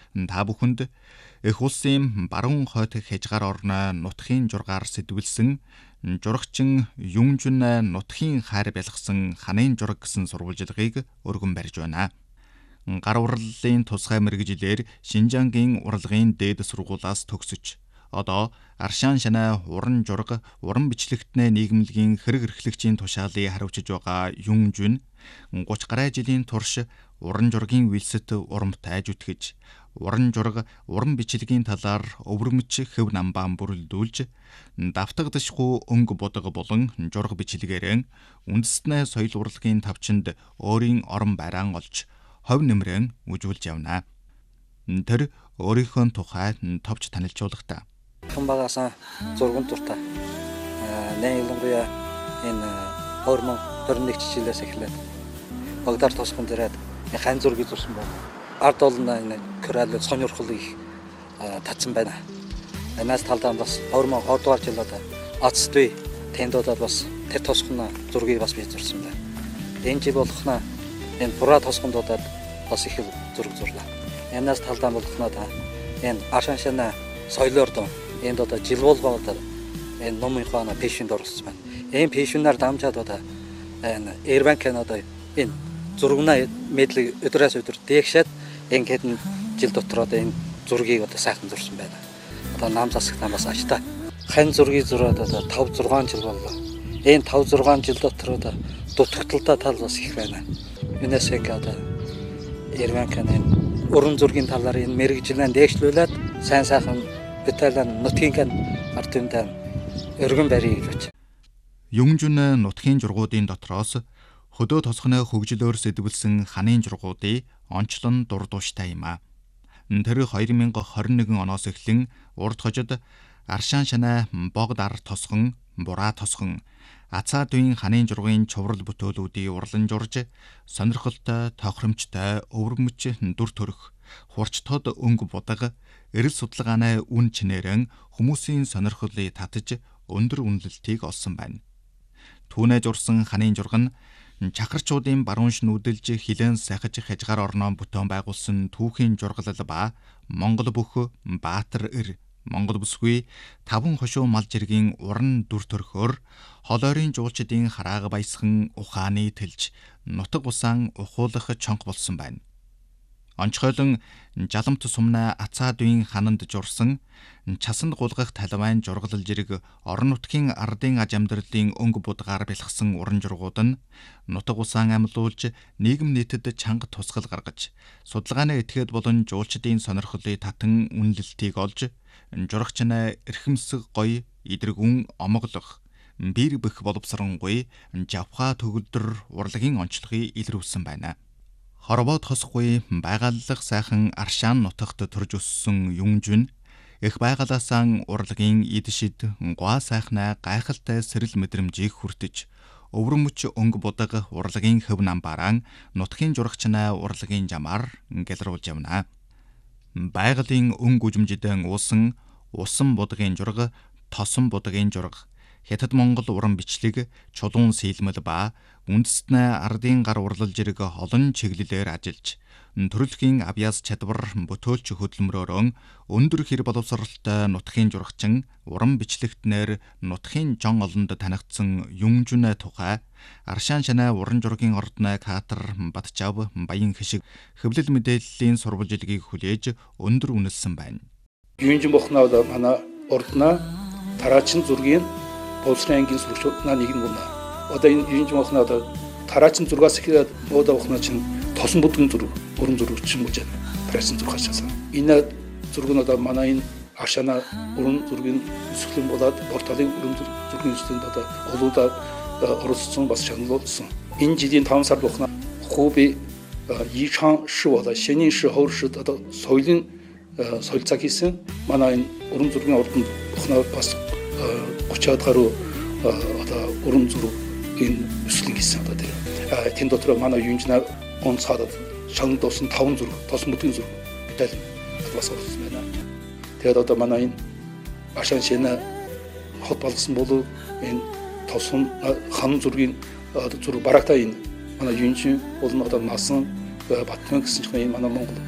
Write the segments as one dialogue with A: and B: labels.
A: та бүхэнд их улсын баруун хойд хязгаар орны нутгийн жургаар сэтвэлсэн журагчин Юнжүн нутгийн хайр бялгасан ханын жураг гэсэн сурвалжилгыг өргөн барьж байна. Гар урлалын тусгай мэргэжилээр Шинжангийн урлагийн дээд сургуулиас төгсөж одоо Аршаан Шанай уран жураг, уран бичлэгтний нийгэмлэгийн хэрэг эрхлэгчийн тушаалыг хариуцж байгаа Юнжүн 30 гаруй жилийн турш уран жургийн үйлсэт урамтай жүтгэж, уран жураг, уран бичлэгийн талаар өвөрмөч хэв намбаан бүрэлдүүлж, давтагдшгүй өнгө бодог болон жураг бичлэгээр үндэстний соёл урлагийн тавчинд өөрийн орон байраан олж, хов нэмрэн үжүүлж явна. Тэр өөрийнхөө тухай товч танилцуулгахдаа
B: Хамбагасан зурган дуртай. Нээлгэрээ энэ 2021 жилээс эхлээд Багдаар тосгон дээрээ хань зургийг зурсан байна. Ард олон энэ коралын сонирхол их татсан байна. Энэс талдаа бас 2020 дугаар жилд Ацтви тэндодод бас тэр тосгон зургийг бас бий зурсан байна. Энэ жил болохна энэ бураа тосгондодод бас их зураг зурлаа. Энэс талдаа болохна та энэ Аршаан Шанай соёлоор энд одоо жил болгоод энэ номынхоо пэшэнд орсон байна. Энэ пэшнээр дамжаад одоо энэ Эрбанкэн одоо энэ зургнаа мэдлэг өдрөөс өдөр дээгшээд ингээд жил дотор одоо энэ зургийг одоо сайхан зурсан байна. Одоо нам засагтаа бас ажтай. Хань зургийг зураад одоо 5 6 жил боллоо. Энэ 5 6 жил дотор одоо дутагдaltaй тал бас их байна. Юнэсэг одоо Эрбанкэн энэ уран зургийн талаар энэ мэрэгжилэн дээгшлүүлээд сайн сайхан Италиан нутгийн ардындан өргөн барьж гэж.
A: Юнжүн нутгийн жургуудын дотроос хөдөө тосгоны хөгжлөөр сэдвэлсэн ханын жургуудыг онцлон дурдууштай юм а. Тэр 2021 оноос эхлэн урд хожид Аршаан Шанай Богдар тосгон, бураа тосгон, Ацаад үеийн ханын жургын чуврал бүтээлүүдийг урлан журж, сонирхолтой, тохиромжтой, өвөрмөч дүр төрх, хурцтод өнгө будаг, эрэл судалгааны үн чинээрэн хүмүүсийн сонирхлыг татаж өндөр үнэлэлтийг олсон байна. Түүнээ журсан ханын жураг нь чахарчуудын баруун шнүүдэлж хилэн сахиж хязгаар орноо бүтээн байгуулсан түүхийн жургалал ба Монгол бүх Баатар эр, Монгол бүсгүй таван хошуу мал жиргийн уран дүр төрхөөр холойрын жуулчдын хараага баясхан ухааны тэлж нутаг усаан ухуулах чонх болсон байна. Онцгойлон жаламт сумнаа Ацаад үеийн хананд журсан часанд гулгах талвайн жургалал жирэг орон нутгийн ардын аж амьдралын өнгө будгаар бэлгсэн уран жургууд нь нутаг усаан амьлуулж нийгэм нийтэд чанга тусгал гаргаж судалгааны этгээд болон жуулчдын сонирхлыг татан үнэлэлтийг олж журагчнаа эрхэмсэг гоё идрэгүн омоглох бэр бэх боловсронгуй жавха төгөлдөр урлагийн онцлогыг илрүүлсэн байна. Хорвоо тосхгүй байгаллах сайхан Аршаан нутагт төрж өссөн Юнжүн их байгалаасаа урлагийн идшид гуа сайхнаа гайхалтай сэрэл мэдрэмжийг хүртэж өвөрмөч өнгө будаг урлагийн хөв намбараа нутгийн журагчнаа урлагийн жамаар гэлрүүлж явна. Байгалийн өнгө үжимжидэн усан будгийн жураг, тосон будгийн жураг, Хятад Монгол уран бичлэг, чулуун сийлмэл ба үндэстний ардын гар урлал жирэг олон чиглэлээр ажиллаж, төрөлхийн авьяас чадвар бүтөөлч хөдөлмөрөөрөө өндөр хэр боловсролтой нутгийн журагчин уран бичлэгтнэр нутгийн жон олонд танигдсан Юнжүн тухай Аршаан Шанай уран жургийн ордны Катар Батчав баян хишиг хэвлэл мэдээллийн сурвалжилгийг хүлээж өндөр үнэлсэн байна.
C: Юнжүн бохнаад манай ордна тараачин зургийн боловсрын ангийн сурагчдаа нэг нь гүнэ. Одоо энэ Юнжүн бохнаад тараачин зургаас ихээд бууда бохнаа чинь тосон бүдгэн зураг, уран зураг чинь гэж байна. Тараачин зургаас. Энэ зураг нь одоо манай энэ Аршаана уран зургийн өсгөлэн болоод порталын уран зургийн өсгөлөнд одоо олуудаа оролцсон бас шагналуулсан. Энэ жилийн 5 сард бохнаа Хубей Йичан ш болоо Шэнийн ш ховршид одоо соёлын соёлцоо хийсэн. Манай энэ уран зургийн ордонд бохнаа бас 30-аад гаруй одоо уран зургийн өсгөл хийсэн одоо тийм. Тэн дотор манай Юнжүн онцгойд шагналуулсан 5 зураг, тосон бүдгэн зураг Итали бас орсон байна. Тэгээд одоо манай энэ Аршаан Шанай хот болсон болов энэ тосон хан зургийн зураг барагтай энэ манай Юнжүн болон одоо насан Батман гэсэн чинь энэ манай Монгол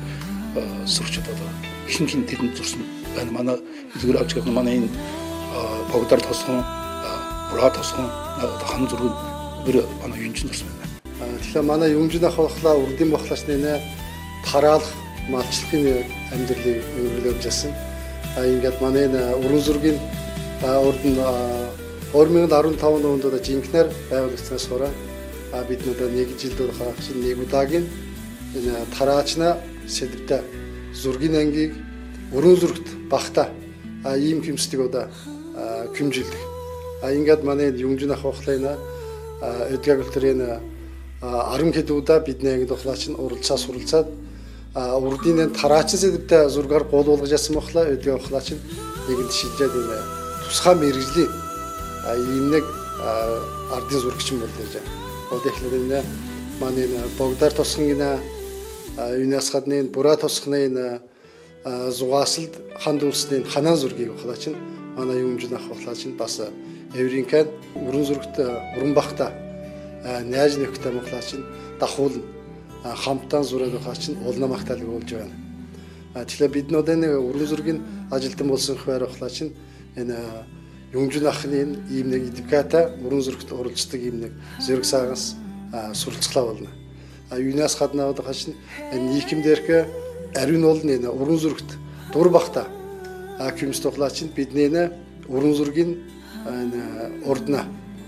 C: сурагчид одоо хин тэдэнд зурсан байна. Манай илгэр авч явах манай энэ богдар тосгон, бураа тосгон хан зураг бүр манай юунч зурсан байна.
D: Тэгэхээр манай юмжинах бахлаа урдын бахлаач нэ тараалах малчлахын амьдралыг өргөлөж жасан. Ингээд манай уран зургийн урд нь 2015 онд жинхнэр байгуулагдсанаас хойш бид нэг жилд хаагч нэг удаагийн энэ тараачна сэдвтэй зургийн ангийг уран зурагт багта ийм хэмсдэг удаа хэмжилдэг. Ингээд манай юмжинах бахлаа эдгэгөлтрийн 10 хэд удаа бидний ангид бахлаач нь суралцаад урдын тараачин сэдвтэй зургаар гуулуулгаж ясан бахлаа эдгээр бахлаач нь нэгэнд шилжээд тусгай мэрэгжлийн ийм нэг ардын зурагч юм болж байна. Тэгэхээр энэ манай богдар тосгоны юунаас гадна бураа тосгоны зугаасалд ханд үлсний ханаа зургийг бахлаач нь манай юмжинах бахлаач нь бас эвринкэн уран зурагт уран багта найз нөхдөд бахлаач нь дахуулна хамтан зураг бахлаач нь улна магтаалыг болж байна. Тэгэхээр бид нэг уран зургийн ажилтан болсон хойр бахлаач нь энэ юмжинахны ийм нэг эдвоката уран зурагт оролцдог ийм нэг зэрэг саагаас суралцлаа болно. Юунаас гадна бахлаач нь нийгэмдэрх ариун болно энэ уран зурагт дур багта хэмжиж бахлаач нь бидний уран зургийн урдна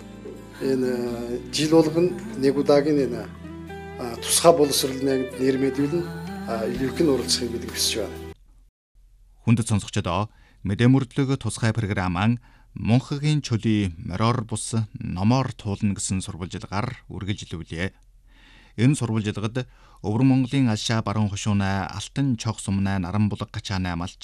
D: энэ жил болгон нэг удаагийн энэ тусгай боловсролыг нэрмэдүүлэн илүүх нь оролцохыг бид хүсэж байна.
A: Хүндэт сонсогчдоо мэдэмүрдлэг тусгай програм Мөнхөгийн чөлий мороор бус номоор туулна гэсэн сурвалжилгаар үргэлжлүүлье. Энэ сурвалжилгад Өвөр Монголын Алшаа баруун хошууна Алтан чог сумна Наран булаг гачаана малч